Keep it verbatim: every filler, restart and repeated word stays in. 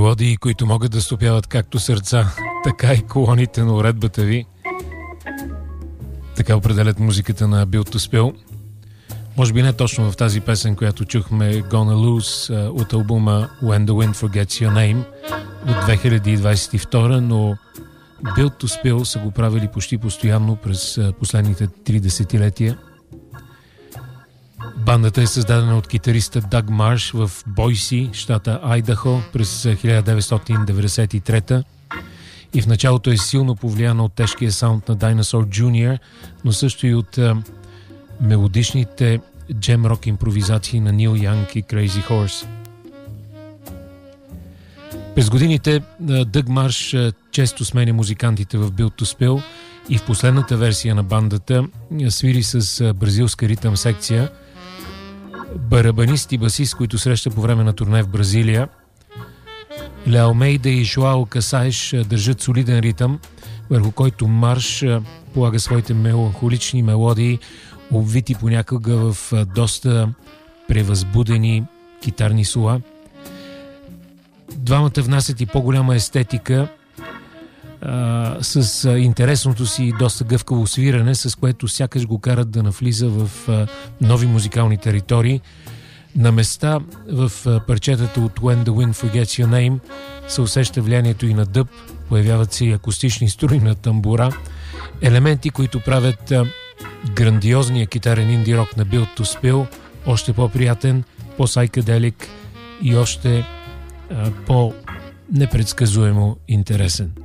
Мелодии, които могат да стопяват както сърца, така и колоните на уредбата ви. Така определят музиката на Built to Spill. Може би не точно в тази песен, която чухме, Gonna Lose, от албума When the Wind Forgets Your Name от две хиляди двадесет и втора, но Built to Spill са го правили почти постоянно през последните три десетилетия. Бандата е създадена от китариста Даг Марш в Бойси, щата Айдахо, през хиляда деветстотин деветдесет и трета и в началото е силно повлияна от тежкия саунд на Dinosaur джуниор, но също и от а, мелодичните джем-рок импровизации на Нил Янг и Crazy Horse. През годините Даг Марш често сменя музикантите в Built to Spill и в последната версия на бандата свири с бразилска ритъм секция. Барабанист и басист, които среща по време на турне в Бразилия. Лео Мейда и Жоао Касаеш държат солиден ритъм, върху който Марш полага своите меланхолични мелодии, обвити понякога в доста превъзбудени китарни соло. Двамата внасят и по-голяма естетика а, с а, интересното си доста гъвкаво свиране, с което сякаш го карат да навлиза в а, нови музикални територии. На места в а, парчетата от When the Wind Forgets Your Name се усеща влиянието и на дъб, появяват се и акустични струни на тамбура, елементи, които правят а, грандиозния китарен инди-рок на Built to Spill още по-приятен, по-сайкаделик и още а, по-непредсказуемо интересен.